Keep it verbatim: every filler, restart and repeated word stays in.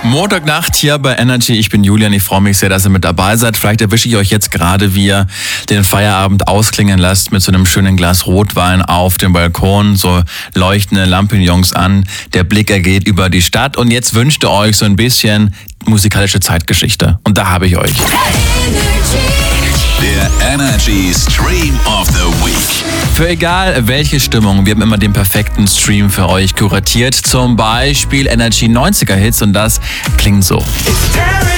Montagnacht hier bei Energy. Ich bin Julian. Ich freue mich sehr, dass ihr mit dabei seid. Vielleicht erwische ich euch jetzt gerade, wie ihr den Feierabend ausklingen lasst mit so einem schönen Glas Rotwein auf dem Balkon. So leuchtende Lampignons an. Der Blick ergeht über die Stadt. Und jetzt wünscht ihr euch so ein bisschen musikalische Zeitgeschichte. Und da habe ich euch. Der Energy Stream of the Week. Für egal welche Stimmung, wir haben immer den perfekten Stream für euch kuratiert. Zum Beispiel Energy neunziger Hits und das klingt so. It's